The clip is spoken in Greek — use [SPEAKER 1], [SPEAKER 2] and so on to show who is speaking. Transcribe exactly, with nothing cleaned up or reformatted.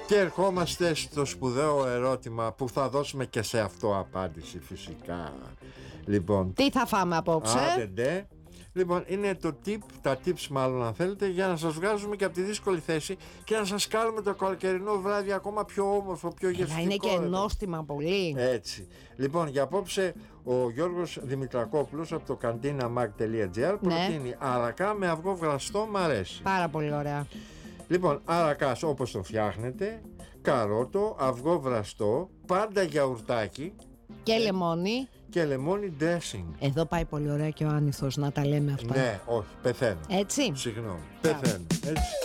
[SPEAKER 1] Και ερχόμαστε στο σπουδαίο ερώτημα που θα δώσουμε και σε αυτό απάντηση φυσικά. Λοιπόν,
[SPEAKER 2] τι θα φάμε απόψε?
[SPEAKER 1] Άντε, λοιπόν, είναι το tip, τα tips μάλλον αν θέλετε, για να σας βγάζουμε και από τη δύσκολη θέση και να σας κάνουμε το καλοκαιρινό βράδυ ακόμα πιο όμορφο, πιο γευστικό.
[SPEAKER 2] Να είναι και νόστιμα πολύ.
[SPEAKER 1] Έτσι. Λοιπόν, για απόψε ο Γιώργος Δημητρακόπουλος από το καντίναμag τελεία τζι άρ προτείνει ναι. αρακά με αυγό βραστό, μ' αρέσει.
[SPEAKER 2] Πάρα πολύ ωραία.
[SPEAKER 1] Λοιπόν, αρακάς όπως το φτιάχνετε, καρότο, αυγό βραστό, πάντα γιαουρτάκι
[SPEAKER 2] και λεμόνι.
[SPEAKER 1] Και λεμόνι dressing.
[SPEAKER 2] Εδώ πάει πολύ ωραία και ο άνηθος να τα λέμε αυτά.
[SPEAKER 1] Ναι, όχι, πεθαίνω.
[SPEAKER 2] Έτσι.
[SPEAKER 1] Συγγνώμη, πεθαίνω. Έτσι.